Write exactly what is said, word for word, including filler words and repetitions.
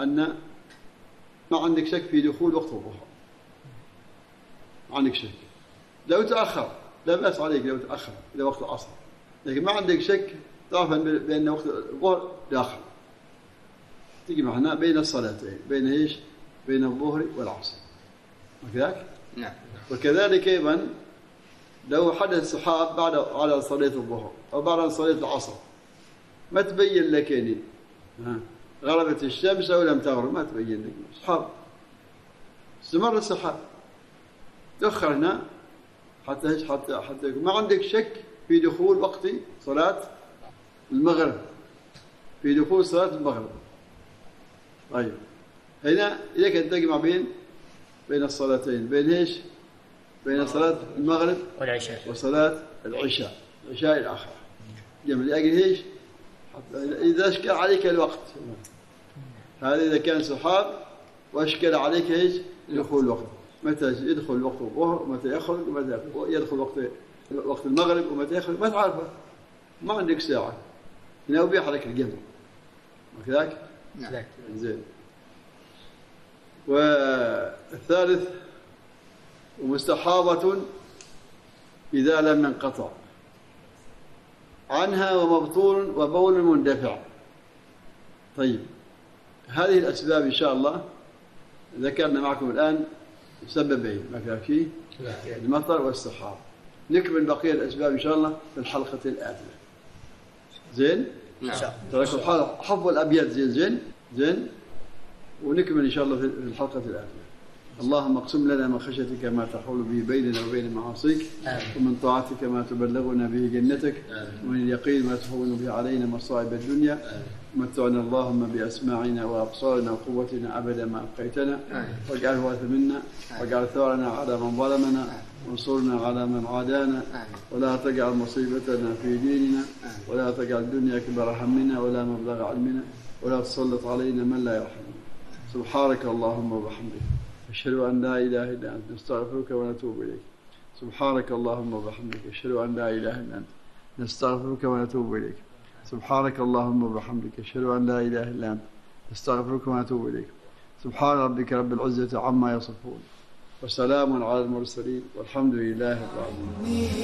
أن ما عندك شك في دخول وقت الظهر، ما عندك شك، لو تأخر لا بأس عليك لو تأخر إلى وقت العصر، لكن ما عندك شك تعرف بأن وقت الظهر داخل، تيجي معنا بين الصلاتين، بين إيش؟ بين الظهر والعصر، وكذلك؟ نعم. وكذلك أيضا لو حدث سحاب بعد على صلاة الظهر أو بعد صلاة العصر ما تبين لك يعني غربت الشمس أو لم تغرب، ما تبين لك سحاب، استمر السحاب، تأخر هنا حتى حتى حتى ما عندك شك في دخول وقت صلاة المغرب، في دخول صلاة المغرب. طيب هنا إذا كنت تجمع بين بين الصلاتين، بين إيش؟ بين صلاة المغرب والعشاء وصلاة العشاء، العشاء الآخرة، جمع لأجل إيش؟ إذا أشكل عليك الوقت، هذا إذا كان سحاب وأشكل عليك إيش؟ دخول الوقت، متى يدخل وقت الظهر ومتى يخرج ومتى يدخل وقت وقت المغرب ومتى يخرج ما تعرفه، ما عندك ساعة، هنا أبيح لك الجمع، وكذلك؟ نعم. زين. والثالث ومستحاضة إذا لم ينقطع عنها ومبطول وبول مندفع. طيب هذه الأسباب إن شاء الله ذكرنا معكم الآن سببين ما كافي، المطر والسحاب، نكمل بقية الأسباب إن شاء الله في الحلقة الآتية. زين؟ نعم. تركوا حفظ الأبيات زين زين زين ونكمل إن شاء الله في الحلقة الآتية. اللهم اقسم لنا من خشيتك ما تحول به بيننا وبين معاصيك، ومن طاعتك ما تبلغنا به جنتك، ومن اليقين ما تهون به علينا مصائب الدنيا، ومتعنا اللهم بأسماعنا وأبصارنا وقوتنا أبدا ما أبقيتنا، واجعله وارث منا، واجعل ثارنا على من ظلمنا، وانصرنا على من عادانا، ولا تجعل مصيبتنا في ديننا، ولا تجعل الدنيا أكبر همنا ولا مبلغ علمنا، ولا تسلط علينا من لا يرحمنا. سبحانك اللهم وبحمدك أشهد أن لا إله إلا أنت نستغفرك ونتوب إليك. سبحانك اللهم وبحمدك أشهد أن لا إله إلا أنت نستغفرك ونتوب إليك. سبحانك اللهم وبحمدك أشهد أن لا إله إلا أنت نستغفرك ونتوب إليك. سبحان ربك رب العزة عما يصفون، وسلام على المرسلين، والحمد لله رب العالمين.